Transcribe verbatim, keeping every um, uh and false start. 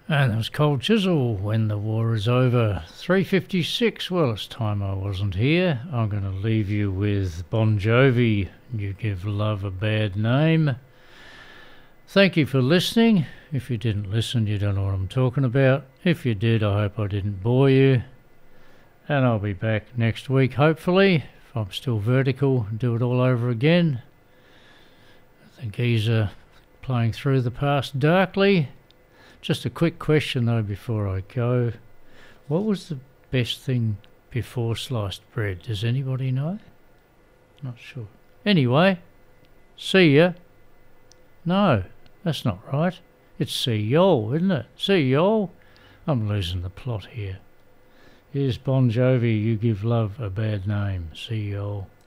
And that was Cold Chisel, When the War Is Over. three fifty-six, well, it's time I wasn't here. I'm going to leave you with Bon Jovi, You Give Love a Bad Name. Thank you for listening. If you didn't listen, you don't know what I'm talking about. If you did, I hope I didn't bore you. And I'll be back next week, hopefully, if I'm still vertical, do it all over again. The geezer playing through the past darkly. Just a quick question though before I go. What was the best thing before sliced bread? Does anybody know? Not sure. Anyway, see ya. No, that's not right. It's see y'all, isn't it? See y'all. I'm losing the plot here. Here's Bon Jovi, You Give Love a Bad Name. See y'all.